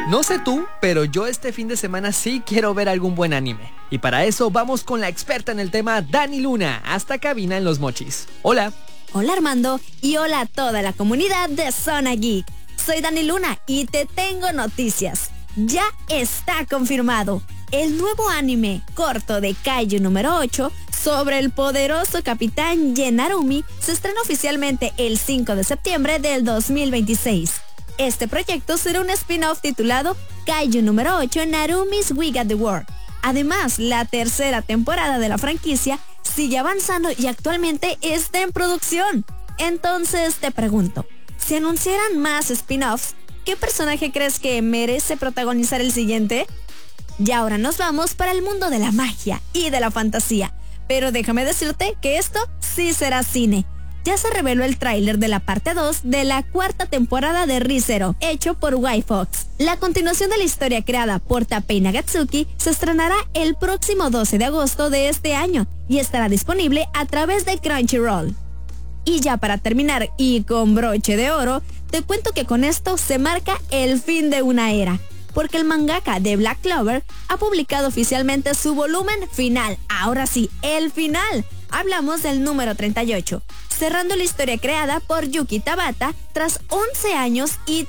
No sé tú, pero yo este fin de semana sí quiero ver algún buen anime. Y para eso vamos con la experta en el tema, Dani Luna, hasta cabina en Los Mochis. Hola. Hola Armando y hola a toda la comunidad de Zona Geek. Soy Dani Luna y te tengo noticias. Ya está confirmado. El nuevo anime corto de Kaiju número 8 sobre el poderoso capitán Genarumi se estrena oficialmente el 5 de septiembre del 2026. Este proyecto será un spin-off titulado Kaiju número 8 Narumi's We Got the World. Además, la tercera temporada de la franquicia sigue avanzando y actualmente está en producción. Entonces te pregunto, si anunciaran más spin-offs, ¿qué personaje crees que merece protagonizar el siguiente? Y ahora nos vamos para el mundo de la magia y de la fantasía. Pero déjame decirte que esto sí será cine. Ya se reveló el tráiler de la parte 2 de la cuarta temporada de Re:Zero, hecho por White Fox. La continuación de la historia creada por Tapei Nagatsuki se estrenará el próximo 12 de agosto de este año y estará disponible a través de Crunchyroll. Y ya para terminar y con broche de oro, te cuento que con esto se marca el fin de una era, porque el mangaka de Black Clover ha publicado oficialmente su volumen final. Ahora sí, el final. Hablamos del número 38, cerrando la historia creada por Yuki Tabata tras 11 años y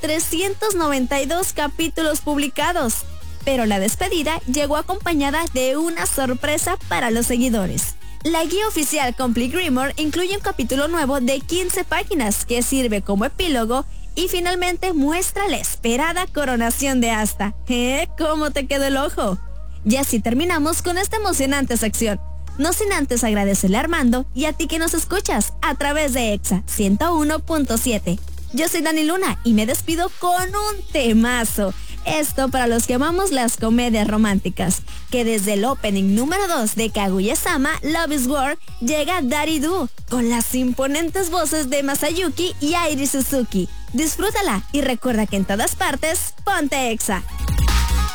392 capítulos publicados. Pero la despedida llegó acompañada de una sorpresa para los seguidores. La guía oficial Complete Grimoire incluye un capítulo nuevo de 15 páginas que sirve como epílogo y finalmente muestra la esperada coronación de Asta. ¿Cómo te quedó el ojo? Y así terminamos con esta emocionante sección. No sin antes agradecerle a Armando y a ti que nos escuchas a través de EXA 101.7. Yo soy Dani Luna y me despido con un temazo. Esto para los que amamos las comedias románticas, que desde el opening número 2 de Kaguya-sama Love is War llega Daddy Do, con las imponentes voces de Masayuki y Airi Suzuki. Disfrútala y recuerda que en todas partes, ponte EXA.